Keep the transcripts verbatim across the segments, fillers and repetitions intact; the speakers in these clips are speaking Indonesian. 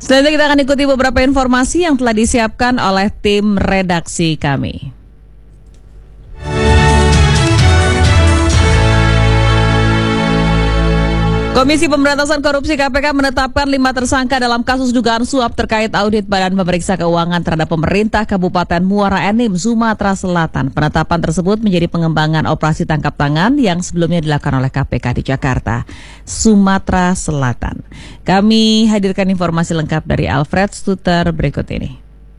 Selanjutnya kita akan ikuti beberapa informasi yang telah disiapkan oleh tim redaksi kami. Komisi Pemberantasan Korupsi K P K menetapkan lima tersangka dalam kasus dugaan suap terkait audit Badan Pemeriksa Keuangan terhadap pemerintah Kabupaten Muara Enim, Sumatera Selatan. Penetapan tersebut menjadi pengembangan operasi tangkap tangan yang sebelumnya dilakukan oleh K P K di Jakarta, Sumatera Selatan. Kami hadirkan informasi lengkap dari Alfred Stuter berikut ini.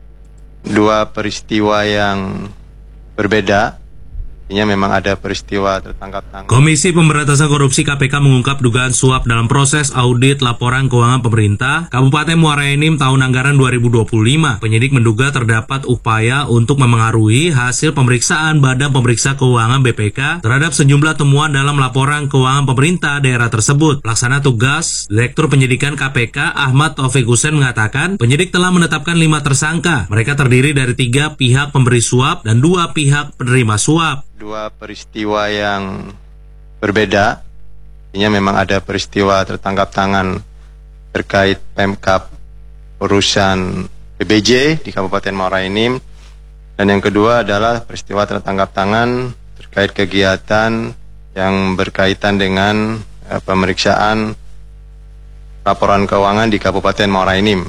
Dua peristiwa yang berbeda. Artinya memang ada peristiwa tertangkap tangan. Komisi Pemberantasan Korupsi K P K mengungkap dugaan suap dalam proses audit laporan keuangan pemerintah Kabupaten Muara Enim tahun anggaran dua ribu dua puluh lima. Penyidik menduga terdapat upaya untuk memengaruhi hasil pemeriksaan Badan Pemeriksa Keuangan B P K terhadap sejumlah temuan dalam laporan keuangan pemerintah daerah tersebut. Pelaksana tugas Direktur Penyidikan K P K Ahmad Taufik Hussein mengatakan penyidik telah menetapkan lima tersangka. Mereka terdiri dari tiga pihak pemberi suap dan dua pihak penerima suap. Dua peristiwa yang berbeda, artinya memang ada peristiwa tertangkap tangan terkait Pemkab urusan B B J di Kabupaten Muara Enim, dan yang kedua adalah peristiwa tertangkap tangan terkait kegiatan yang berkaitan dengan eh, pemeriksaan laporan keuangan di Kabupaten Muara Enim.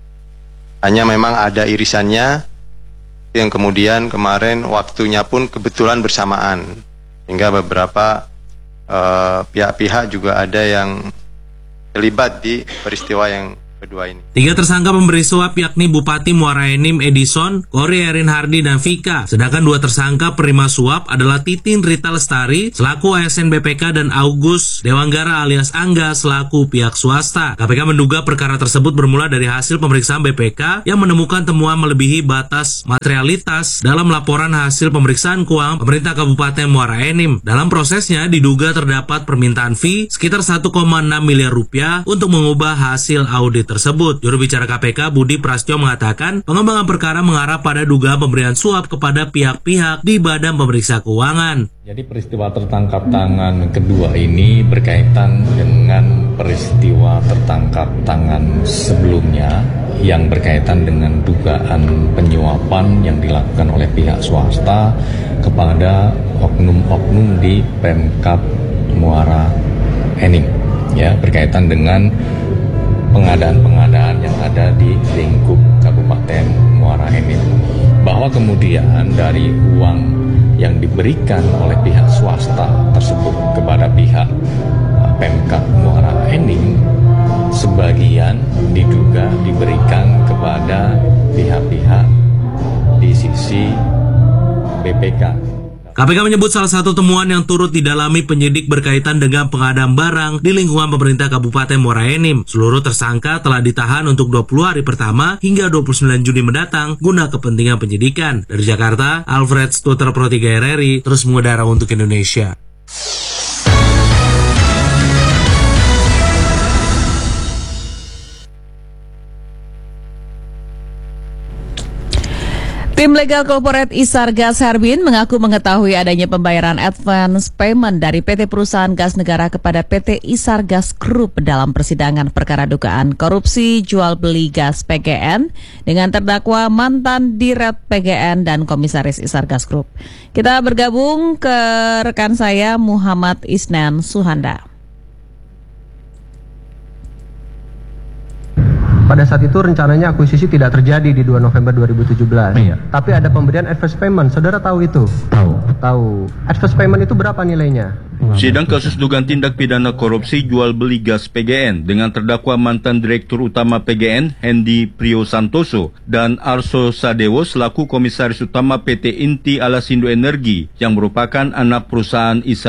Hanya memang ada irisannya, yang kemudian kemarin waktunya pun kebetulan bersamaan, hingga beberapa uh, pihak-pihak juga ada yang terlibat di peristiwa yang kedua ini. Tiga tersangka pemberi suap yakni Bupati Muara Enim Edison, Kori Erin Hardi, dan Vika. Sedangkan dua tersangka penerima suap adalah Titin Rita Lestari selaku A S N B P K dan Agus Dewanggara alias Angga selaku pihak swasta. K P K menduga perkara tersebut bermula dari hasil pemeriksaan B P K yang menemukan temuan melebihi batas materialitas dalam laporan hasil pemeriksaan keuangan pemerintah Kabupaten Muara Enim. Dalam prosesnya diduga terdapat permintaan fee sekitar satu koma enam miliar rupiah untuk mengubah hasil audit tersebut. Juru bicara K P K Budi Prasetyo mengatakan pengembangan perkara mengarah pada dugaan pemberian suap kepada pihak-pihak di Badan Pemeriksa Keuangan. Jadi peristiwa tertangkap tangan kedua ini berkaitan dengan peristiwa tertangkap tangan sebelumnya yang berkaitan dengan dugaan penyuapan yang dilakukan oleh pihak swasta kepada oknum-oknum di Pemkab Muara Enim, ya, berkaitan dengan pengadaan-pengadaan yang ada di lingkup Kabupaten Muara Enim, bahwa kemudian dari uang yang diberikan oleh pihak swasta tersebut kepada pihak Pemkab Muara Enim, sebagian diduga diberikan kepada pihak-pihak di sisi B P K. K P K menyebut salah satu temuan yang turut didalami penyidik berkaitan dengan pengadaan barang di lingkungan pemerintah Kabupaten Muara Enim. Seluruh tersangka telah ditahan untuk dua puluh hari pertama hingga dua puluh sembilan Juni mendatang guna kepentingan penyidikan. Dari Jakarta, Alfred Stuter Pro tiga R R I terus mengudara untuk Indonesia. Tim Legal Corporate Isargas Herbin mengaku mengetahui adanya pembayaran advance payment dari P T Perusahaan Gas Negara kepada P T Isargas Group dalam persidangan perkara dugaan korupsi jual beli gas P G N dengan terdakwa mantan Dirut P G N dan Komisaris Isargas Group. Kita bergabung ke rekan saya Muhammad Isnan Suhanda. Pada saat itu rencananya akuisisi tidak terjadi di dua November dua ribu tujuh belas. Iya. Tapi ada pemberian advance payment. Saudara tahu itu? Tahu. Tahu. Advance payment itu berapa nilainya? Sidang kasus dugaan tindak pidana korupsi jual beli gas P G N dengan terdakwa mantan Direktur Utama P G N Hendy Priyosantoso dan Arso Sadewo selaku Komisaris Utama P T Inti Alasindo Energi yang merupakan anak perusahaan Isargas